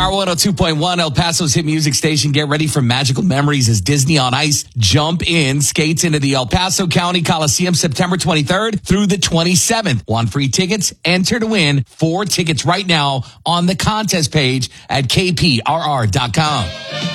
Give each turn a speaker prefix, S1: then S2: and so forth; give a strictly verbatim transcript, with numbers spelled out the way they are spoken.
S1: Power one oh two point one, El Paso's hit music station. Get ready for magical memories as Disney on Ice Jump In skates into the El Paso County Coliseum September twenty-third through the twenty-seventh. Want free tickets? Enter to win four tickets right now on the contest page at K P R R dot com.